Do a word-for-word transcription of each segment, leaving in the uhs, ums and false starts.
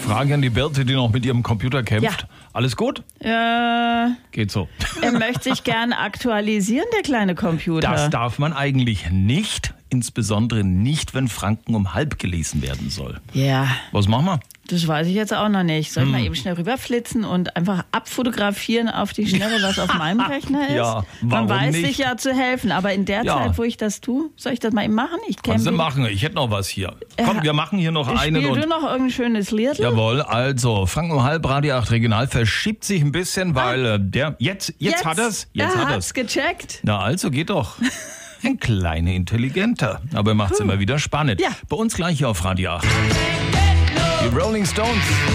Frage an die Birte, die noch mit ihrem Computer kämpft. Ja. Alles gut? Äh, Geht so. er möchte sich gern aktualisieren, der kleine Computer. Das darf man eigentlich nicht, insbesondere nicht, wenn Franken um halb gelesen werden soll. Ja, Was machen wir? das weiß ich jetzt auch noch nicht. Soll ich Hm. mal eben schnell rüberflitzen und einfach abfotografieren auf die Schnelle, was auf meinem Rechner ist? Ja, Man warum weiß nicht? sich ja zu helfen, aber in der Ja. Zeit, wo ich das tue, soll ich das mal eben machen? Ich Kannst du kenn- machen? Ich hätte noch was hier. Komm, Ja. wir machen hier noch einen. Spiel Und du noch irgendein schönes Lied? jawohl, also Franken um halb, Radio acht Regional verschiebt sich ein bisschen, weil äh, der, jetzt, jetzt, hat er's, jetzt er hat hat's er's. gecheckt. Na also, geht doch. Ein kleiner Intelligenter, aber macht's immer wieder spannend. Ja. Bei uns gleich hier auf Radio acht. Die Rolling Stones.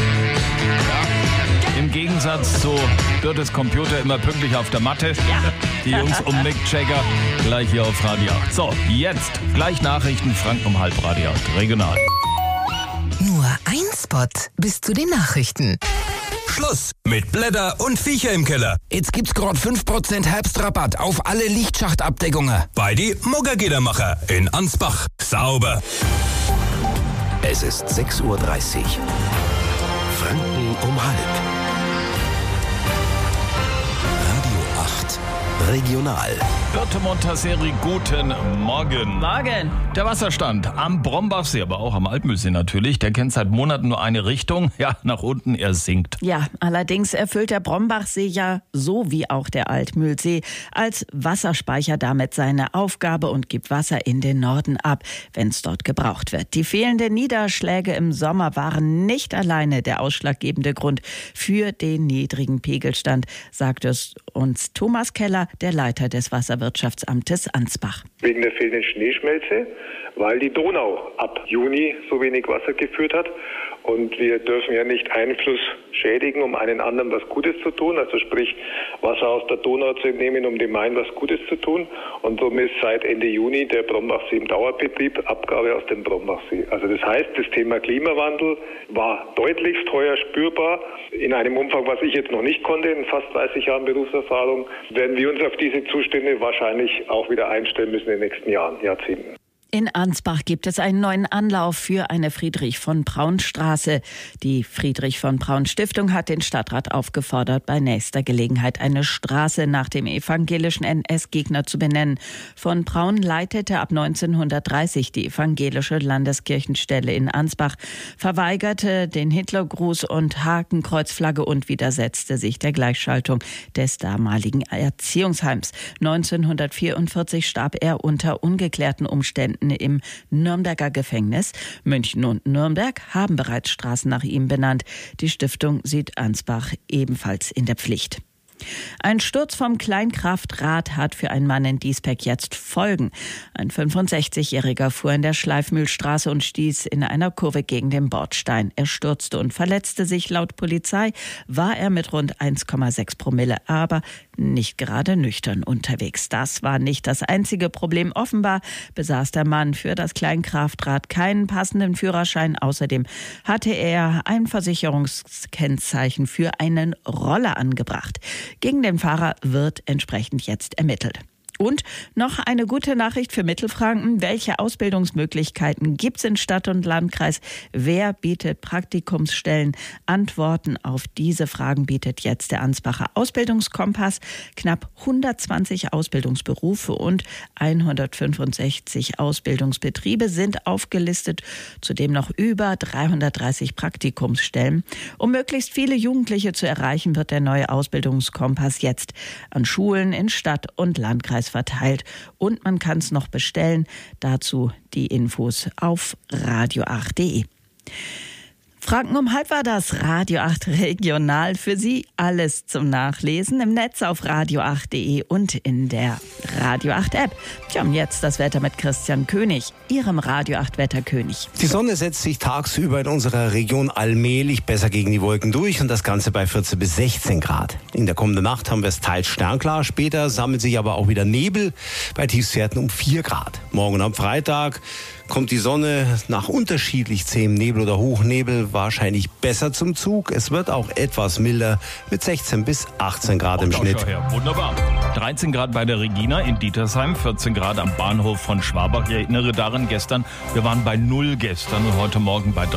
Ja. Im Gegensatz zu Birtes Computer immer pünktlich auf der Matte. Die Jungs um Mick Jagger gleich hier auf Radio acht. So, jetzt gleich Nachrichten, Franken um halb, Radio acht Regional. Nur ein Spot bis zu den Nachrichten. Schluss mit Blätter und Viecher im Keller. Jetzt gibt's gerade fünf Prozent Herbstrabatt auf alle Lichtschachtabdeckungen. Bei die Muggergidermacher in Ansbach. Sauber. Es ist sechs Uhr dreißig. Franken um halb. Radio acht Regional. Birte Montasseri, guten Morgen. Morgen. Der Wasserstand am Brombachsee, aber auch am Altmühlsee natürlich, der kennt seit Monaten nur eine Richtung. Ja, nach unten, er sinkt. Ja, allerdings erfüllt der Brombachsee ja so wie auch der Altmühlsee als Wasserspeicher damit seine Aufgabe und gibt Wasser in den Norden ab, wenn es dort gebraucht wird. Die fehlenden Niederschläge im Sommer waren nicht alleine der ausschlaggebende Grund für den niedrigen Pegelstand, sagt es uns Thomas Keller, der Leiter des Wasserwirtschaftsamtes Ansbach. Wegen der fehlenden Schneeschmelze, weil die Donau ab Juni so wenig Wasser geführt hat. Und wir dürfen ja nicht Einfluss schädigen, um einen anderen was Gutes zu tun. Also sprich, Wasser aus der Donau zu entnehmen, um dem Main was Gutes zu tun. Und somit ist seit Ende Juni der Brombachsee im Dauerbetrieb, Abgabe aus dem Brombachsee. Also das heißt, das Thema Klimawandel war deutlichst heuer spürbar. In einem Umfang, was ich jetzt noch nicht konnte, in fast dreißig Jahren Berufserfahrung, werden wir uns auf diese Zustände wahrscheinlich auch wieder einstellen müssen in den nächsten Jahren, Jahrzehnten. In Ansbach gibt es einen neuen Anlauf für eine Friedrich-von-Braun-Straße. Die Friedrich-von-Braun-Stiftung hat den Stadtrat aufgefordert, bei nächster Gelegenheit eine Straße nach dem evangelischen N S-Gegner zu benennen. Von Braun leitete ab neunzehnhundertdreißig die evangelische Landeskirchenstelle in Ansbach, verweigerte den Hitlergruß und Hakenkreuzflagge und widersetzte sich der Gleichschaltung des damaligen Erziehungsheims. neunzehnhundertvierundvierzig starb er unter ungeklärten Umständen im Nürnberger Gefängnis. München und Nürnberg haben bereits Straßen nach ihm benannt. Die Stiftung sieht Ansbach ebenfalls in der Pflicht. Ein Sturz vom Kleinkraftrad hat für einen Mann in Diesbeck jetzt Folgen. Ein fünfundsechzigjähriger fuhr in der Schleifmühlstraße und stieß in einer Kurve gegen den Bordstein. Er stürzte und verletzte sich. Laut Polizei war er mit rund eins Komma sechs Promille, aber nicht gerade nüchtern unterwegs. Das war nicht das einzige Problem. Offenbar besaß der Mann für das Kleinkraftrad keinen passenden Führerschein. Außerdem hatte er ein Versicherungskennzeichen für einen Roller angebracht. Gegen den Fahrer wird entsprechend jetzt ermittelt. Und noch eine gute Nachricht für Mittelfranken. Welche Ausbildungsmöglichkeiten gibt es in Stadt und Landkreis? Wer bietet Praktikumsstellen? Antworten auf diese Fragen bietet jetzt der Ansbacher Ausbildungskompass. Knapp hundertzwanzig Ausbildungsberufe und hundertfünfundsechzig Ausbildungsbetriebe sind aufgelistet. Zudem noch über dreihundertdreißig Praktikumsstellen. Um möglichst viele Jugendliche zu erreichen, wird der neue Ausbildungskompass jetzt an Schulen in Stadt und Landkreis verteilt und man kann es noch bestellen. Dazu die Infos auf radio acht punkt de. Franken um halb war das Radio acht Regional. Für Sie alles zum Nachlesen im Netz auf radio acht punkt de und in der Radio acht App. Tja, und jetzt das Wetter mit Christian König, Ihrem Radio acht Wetterkönig. Die Sonne setzt sich tagsüber in unserer Region allmählich besser gegen die Wolken durch und das Ganze bei vierzehn bis sechzehn Grad. In der kommenden Nacht haben wir es teils sternklar, später sammelt sich aber auch wieder Nebel bei Tiefstwerten um vier Grad. Morgen am Freitag kommt die Sonne nach unterschiedlich zähem Nebel oder Hochnebel wahrscheinlich besser zum Zug. Es wird auch etwas milder mit sechzehn bis achtzehn Grad im Schau Schnitt. her. Wunderbar. dreizehn Grad bei der Regina in Dietersheim, vierzehn Grad am Bahnhof von Schwabach. Ich erinnere daran, gestern, wir waren bei null gestern und heute Morgen bei